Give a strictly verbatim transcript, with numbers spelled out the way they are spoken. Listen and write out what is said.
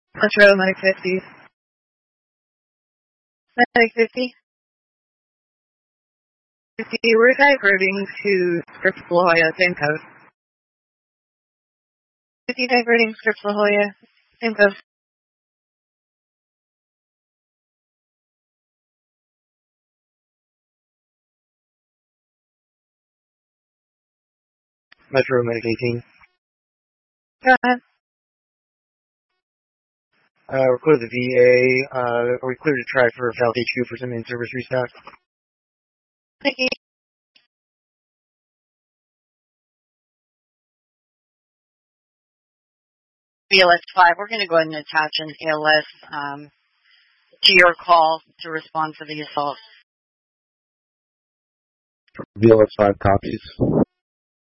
Metro Medic fifty. Medic fifty. fifty, we're diverting to Scripps La Jolla, same code. fifty diverting Scripps La Jolla, same code. Metro Medic eighteen. Go ahead. Uh, we're clear to the V A. Uh, are we clear to try for South H Q for some in-service restock? Thank you. B L S five, we're going to go ahead and attach an A L S um, to your call to respond for the assault. B L S five copies.